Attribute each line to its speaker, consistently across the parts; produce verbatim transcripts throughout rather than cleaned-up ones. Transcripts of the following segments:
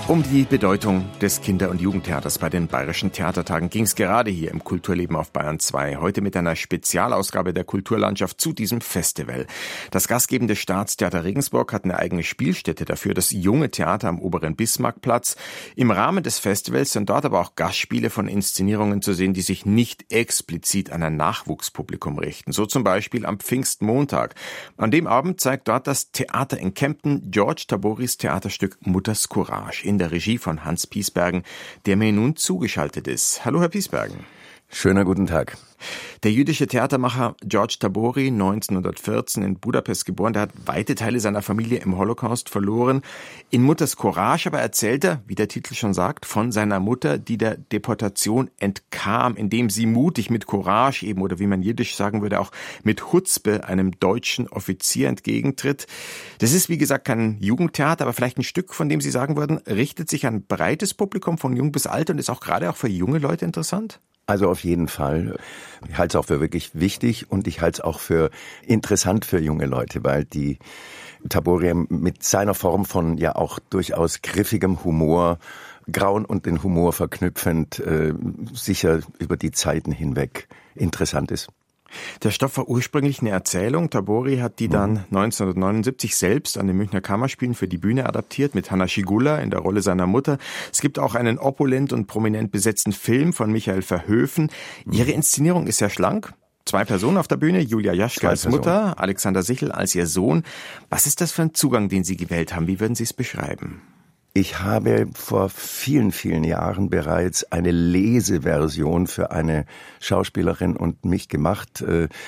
Speaker 1: Um die Bedeutung des Kinder- und Jugendtheaters bei den Bayerischen Theatertagen ging es gerade hier im Kulturleben auf Bayern zwei. Heute mit einer Spezialausgabe der Kulturlandschaft zu diesem Festival. Das gastgebende Staatstheater Regensburg hat eine eigene Spielstätte dafür, das Junge Theater am oberen Bismarckplatz. Im Rahmen des Festivals sind dort aber auch Gastspiele von Inszenierungen zu sehen, die sich nicht explizit an ein Nachwuchspublikum richten. So zum Beispiel am Pfingstmontag. An dem Abend zeigt dort das Theater in Kempten George Taboris Theaterstück Mutters Courage in der Regie von Hans Piesbergen, der mir nun zugeschaltet ist. Hallo, Herr Piesbergen.
Speaker 2: Schöner guten Tag.
Speaker 1: Der jüdische Theatermacher George Tabori, neunzehnhundertvierzehn in Budapest geboren, der hat weite Teile seiner Familie im Holocaust verloren. In Mutters Courage aber erzählt er, wie der Titel schon sagt, von seiner Mutter, die der Deportation entkam, indem sie mutig mit Courage eben, oder wie man jiddisch sagen würde, auch mit Chutzpe einem deutschen Offizier entgegentritt. Das ist, wie gesagt, kein Jugendtheater, aber vielleicht ein Stück, von dem Sie sagen würden, richtet sich an ein breites Publikum von jung bis alt und ist auch gerade auch für junge Leute interessant?
Speaker 2: Also auf jeden Fall. Ich halte es auch für wirklich wichtig und ich halte es auch für interessant für junge Leute, weil die Tabori mit seiner Form von ja auch durchaus griffigem Humor, Grauen und den Humor verknüpfend, äh, sicher über die Zeiten hinweg interessant ist.
Speaker 1: Der Stoff war ursprünglich eine Erzählung. Tabori hat die dann neunzehnhundertneunundsiebzig selbst an den Münchner Kammerspielen für die Bühne adaptiert, mit Hanna Schigula in der Rolle seiner Mutter. Es gibt auch einen opulent und prominent besetzten Film von Michael Verhoeven. Ihre Inszenierung ist sehr schlank. Zwei Personen auf der Bühne, Julia Jaschke
Speaker 2: Zwei
Speaker 1: als
Speaker 2: Personen.
Speaker 1: Mutter, Alexander Sichel als ihr Sohn. Was ist das für ein Zugang, den Sie gewählt haben? Wie würden Sie es beschreiben?
Speaker 2: Ich habe vor vielen, vielen Jahren bereits eine Leseversion für eine Schauspielerin und mich gemacht.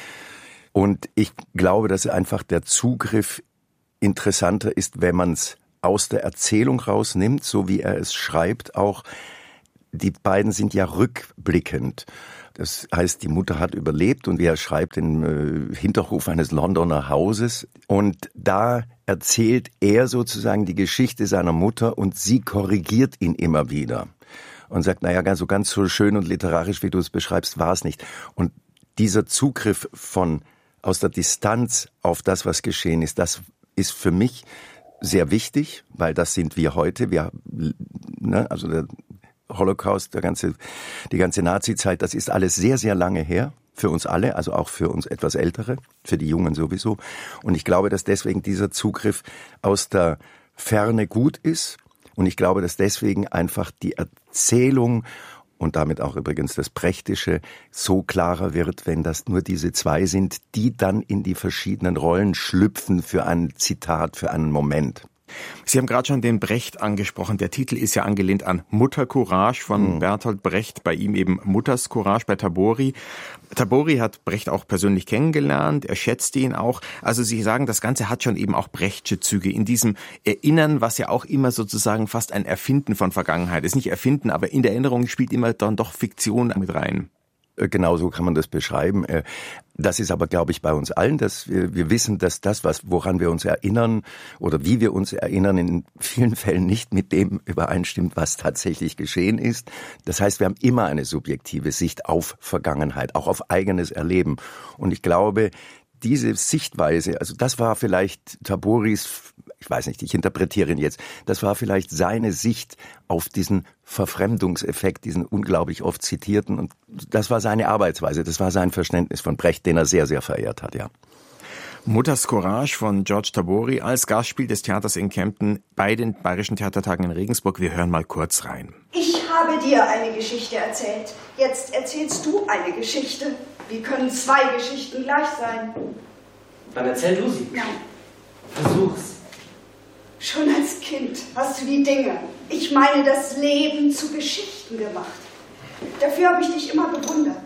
Speaker 2: Und ich glaube, dass einfach der Zugriff interessanter ist, wenn man es aus der Erzählung rausnimmt, so wie er es schreibt. Auch die beiden sind ja rückblickend. Das heißt, die Mutter hat überlebt und wie er schreibt, im Hinterhof eines Londoner Hauses. Und da erzählt er sozusagen die Geschichte seiner Mutter und sie korrigiert ihn immer wieder. Und sagt, naja, so ganz so schön und literarisch, wie du es beschreibst, war es nicht. Und dieser Zugriff von aus der Distanz auf das, was geschehen ist, das ist für mich sehr wichtig, weil das sind wir heute. Wir, ne, also der Holocaust, der ganze, die ganze Nazi-Zeit, das ist alles sehr, sehr lange her. Für uns alle, also auch für uns etwas Ältere, für die Jungen sowieso. Und ich glaube, dass deswegen dieser Zugriff aus der Ferne gut ist. Und ich glaube, dass deswegen einfach die Erzählung und damit auch übrigens das Prächtige so klarer wird, wenn das nur diese zwei sind, die dann in die verschiedenen Rollen schlüpfen für ein Zitat, für einen Moment.
Speaker 1: Sie haben gerade schon den Brecht angesprochen. Der Titel ist ja angelehnt an Mutter Courage von mhm. Bertolt Brecht, bei ihm eben Mutters Courage bei Tabori. Tabori hat Brecht auch persönlich kennengelernt, er schätzte ihn auch. Also Sie sagen, das Ganze hat schon eben auch Brechtsche Züge in diesem Erinnern, was ja auch immer sozusagen fast ein Erfinden von Vergangenheit ist. Nicht erfinden, aber in der Erinnerung spielt immer dann doch Fiktion mit rein.
Speaker 2: Genau so kann man das beschreiben. Das ist aber, glaube ich, bei uns allen, dass wir, wir wissen, dass das, was, woran wir uns erinnern oder wie wir uns erinnern, in vielen Fällen nicht mit dem übereinstimmt, was tatsächlich geschehen ist. Das heißt, wir haben immer eine subjektive Sicht auf Vergangenheit, auch auf eigenes Erleben. Und ich glaube, diese Sichtweise, also das war vielleicht Taboris, ich weiß nicht, ich interpretiere ihn jetzt, das war vielleicht seine Sicht auf diesen Verfremdungseffekt, diesen unglaublich oft zitierten, und das war seine Arbeitsweise, das war sein Verständnis von Brecht, den er sehr, sehr verehrt hat, ja.
Speaker 1: Mutters Courage von George Tabori als Gastspiel des Theaters in Kempten bei den Bayerischen Theatertagen in Regensburg. Wir hören mal kurz rein.
Speaker 3: Ich habe dir eine Geschichte erzählt. Jetzt erzählst du eine Geschichte. Wie können zwei Geschichten gleich sein?
Speaker 4: Dann erzähl du sie.
Speaker 3: Nein.
Speaker 4: Versuch's.
Speaker 3: Schon als Kind hast du die Dinge, ich meine das Leben, zu Geschichten gemacht. Dafür habe ich dich immer bewundert.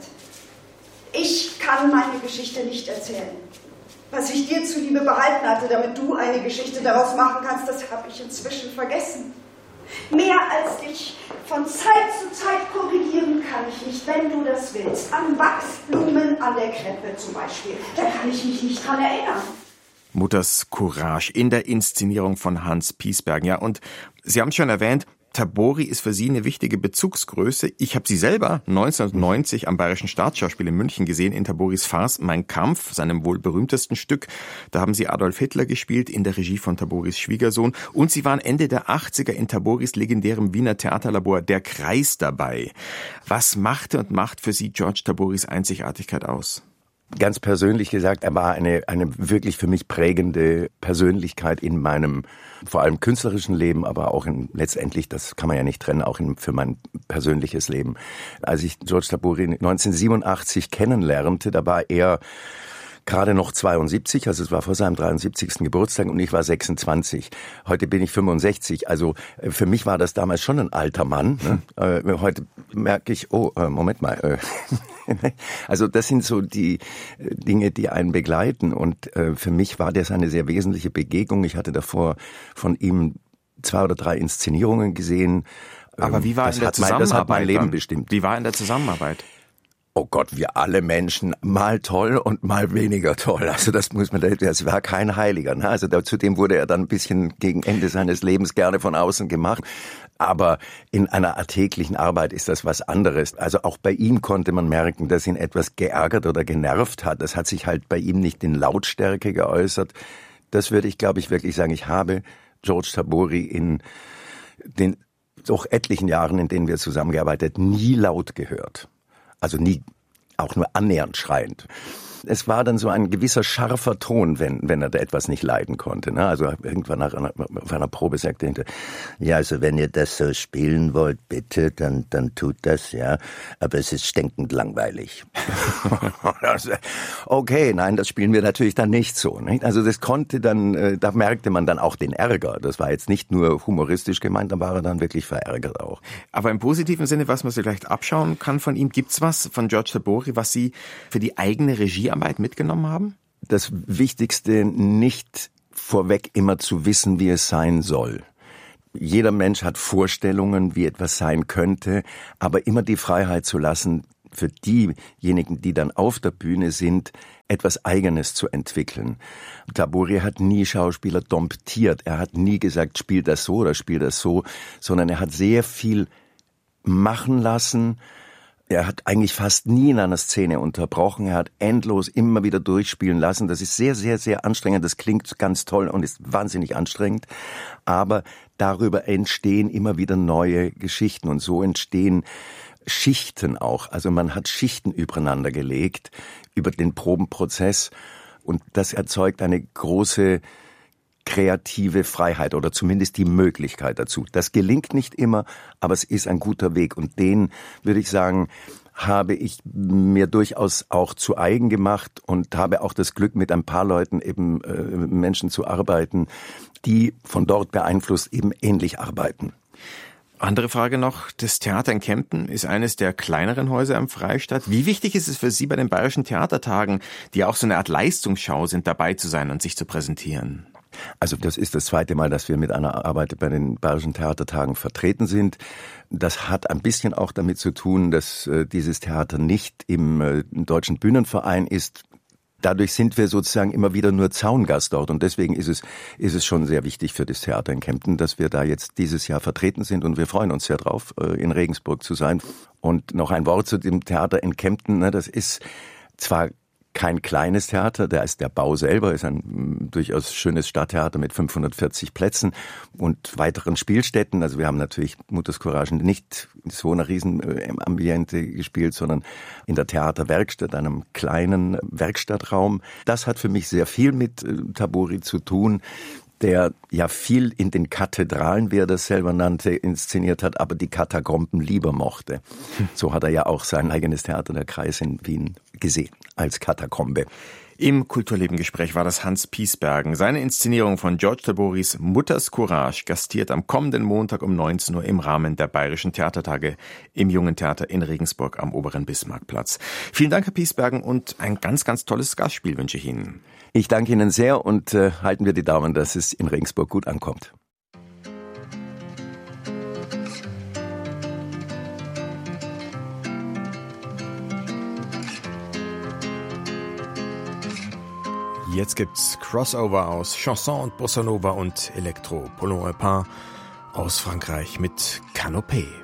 Speaker 3: Ich kann meine Geschichte nicht erzählen. Was ich dir zuliebe behalten hatte, damit du eine Geschichte daraus machen kannst, das habe ich inzwischen vergessen. Mehr als dich von Zeit zu Zeit korrigieren kann ich nicht, wenn du das willst. An Wachsblumen an der Krippe zum Beispiel. Da kann ich mich nicht dran erinnern.
Speaker 1: Mutters Courage in der Inszenierung von Hans Piesbergen. Ja, und Sie haben es schon erwähnt, Tabori ist für Sie eine wichtige Bezugsgröße. Ich habe Sie selber neunzehnhundertneunzig am Bayerischen Staatsschauspiel in München gesehen, in Taboris Farce Mein Kampf, seinem wohl berühmtesten Stück. Da haben Sie Adolf Hitler gespielt, in der Regie von Taboris Schwiegersohn. Und Sie waren Ende der achtziger in Taboris legendärem Wiener Theaterlabor Der Kreis dabei. Was machte und macht für Sie George Taboris Einzigartigkeit aus?
Speaker 2: Ganz persönlich gesagt, er war eine, eine wirklich für mich prägende Persönlichkeit in meinem, vor allem künstlerischen Leben, aber auch in, letztendlich, das kann man ja nicht trennen, auch in, für mein persönliches Leben. Als ich George Tabori neunzehnhundertsiebenundachtzig kennenlernte, da war er gerade noch zweiundsiebzig, also es war vor seinem dreiundsiebzigsten Geburtstag und ich war sechsundzwanzig. Heute bin ich fünfundsechzig, also für mich war das damals schon ein alter Mann. Ne? Äh, heute merke ich, oh, äh, Moment mal. Äh, also das sind so die Dinge, die einen begleiten und äh, für mich war das eine sehr wesentliche Begegnung. Ich hatte davor von ihm zwei oder drei Inszenierungen gesehen.
Speaker 1: Aber wie war
Speaker 2: das
Speaker 1: in der
Speaker 2: hat mein,
Speaker 1: Zusammenarbeit?
Speaker 2: Das hat mein Leben
Speaker 1: dann?
Speaker 2: bestimmt.
Speaker 1: Wie war in der Zusammenarbeit?
Speaker 2: Oh Gott, wir alle Menschen, mal toll und mal weniger toll. Also das muss man, das war kein Heiliger. Ne? Also zudem wurde er dann ein bisschen gegen Ende seines Lebens gerne von außen gemacht. Aber in einer alltäglichen Arbeit ist das was anderes. Also auch bei ihm konnte man merken, dass ihn etwas geärgert oder genervt hat. Das hat sich halt bei ihm nicht in Lautstärke geäußert. Das würde ich, glaube ich, wirklich sagen. Ich habe George Tabori in den doch etlichen Jahren, in denen wir zusammengearbeitet, nie laut gehört. Also nie auch nur annähernd schreiend. Es war dann so ein gewisser scharfer Ton, wenn wenn er da etwas nicht leiden konnte. Ne? Also irgendwann nach einer, auf einer Probe sagte er, ja, also wenn ihr das so spielen wollt, bitte, dann dann tut das, ja. Aber es ist stinkend langweilig. Okay, nein, das spielen wir natürlich dann nicht so. Nicht? Also das konnte dann, da merkte man dann auch den Ärger. Das war jetzt nicht nur humoristisch gemeint, da war er dann wirklich verärgert auch.
Speaker 1: Aber im positiven Sinne, was man sich vielleicht abschauen kann von ihm, gibt's was von George Tabori, was Sie für die eigene Regie mitgenommen haben?
Speaker 2: Das Wichtigste, nicht vorweg immer zu wissen, wie es sein soll. Jeder Mensch hat Vorstellungen, wie etwas sein könnte, aber immer die Freiheit zu lassen, für diejenigen, die dann auf der Bühne sind, etwas Eigenes zu entwickeln. Tabori hat nie Schauspieler domptiert. Er hat nie gesagt, spiel das so oder spiel das so, sondern er hat sehr viel machen lassen. Er hat eigentlich fast nie in einer Szene unterbrochen. Er hat endlos immer wieder durchspielen lassen. Das ist sehr, sehr, sehr anstrengend. Das klingt ganz toll und ist wahnsinnig anstrengend. Aber darüber entstehen immer wieder neue Geschichten und so entstehen Schichten auch. Also man hat Schichten übereinander gelegt über den Probenprozess und das erzeugt eine große kreative Freiheit oder zumindest die Möglichkeit dazu. Das gelingt nicht immer, aber es ist ein guter Weg und den, würde ich sagen, habe ich mir durchaus auch zu eigen gemacht und habe auch das Glück, mit ein paar Leuten eben äh, Menschen zu arbeiten, die von dort beeinflusst eben ähnlich arbeiten.
Speaker 1: Andere Frage noch, das Theater in Kempten ist eines der kleineren Häuser im Freistaat. Wie wichtig ist es für Sie bei den Bayerischen Theatertagen, die auch so eine Art Leistungsschau sind, dabei zu sein und sich zu präsentieren?
Speaker 2: Also das ist das zweite Mal, dass wir mit einer Arbeit bei den Bayerischen Theatertagen vertreten sind. Das hat ein bisschen auch damit zu tun, dass äh, dieses Theater nicht im äh, Deutschen Bühnenverein ist. Dadurch sind wir sozusagen immer wieder nur Zaungast dort und deswegen ist es ist es schon sehr wichtig für das Theater in Kempten, dass wir da jetzt dieses Jahr vertreten sind und wir freuen uns sehr drauf, äh, in Regensburg zu sein. Und noch ein Wort zu dem Theater in Kempten, ne, das ist zwar kein kleines Theater, da ist der Bau selber, ist ein m, durchaus schönes Stadttheater mit fünfhundertvierzig Plätzen und weiteren Spielstätten. Also wir haben natürlich Mutters Courage nicht in so einer riesen äh, Ambiente gespielt, sondern in der Theaterwerkstatt, einem kleinen Werkstattraum. Das hat für mich sehr viel mit äh, Tabori zu tun, der ja viel in den Kathedralen, wie er das selber nannte, inszeniert hat, aber die Katakomben lieber mochte. So hat er ja auch sein eigenes Theater, der Kreis in Wien, gesehen, als Katakombe.
Speaker 1: Im Kulturlebengespräch war das Hans Piesbergen. Seine Inszenierung von George Taboris Mutters Courage gastiert am kommenden Montag um neunzehn Uhr im Rahmen der Bayerischen Theatertage im Jungen Theater in Regensburg am Oberen Bismarckplatz. Vielen Dank, Herr Piesbergen, und ein ganz, ganz tolles Gastspiel wünsche ich Ihnen.
Speaker 2: Ich danke Ihnen sehr und äh, halten wir die Daumen, dass es in Regensburg gut ankommt.
Speaker 1: Jetzt gibt's Crossover aus Chanson und Bossa Nova und Elektro. Paulin et Pain aus Frankreich mit Canopée.